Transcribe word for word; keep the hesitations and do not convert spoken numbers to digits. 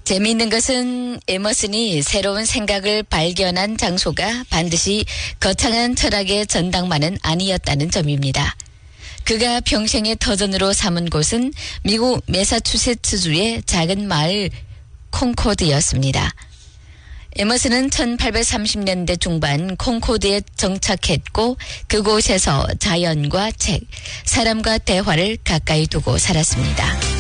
재미있는 것은 에머슨이 새로운 생각을 발견한 장소가 반드시 거창한 철학의 전당만은 아니었다는 점입니다. 그가 평생의 터전으로 삼은 곳은 미국 매사추세츠주의 작은 마을 콩코드였습니다. 에머슨은 천팔백삼십 년대 중반 콩코드에 정착했고 그곳에서 자연과 책, 사람과 대화를 가까이 두고 살았습니다.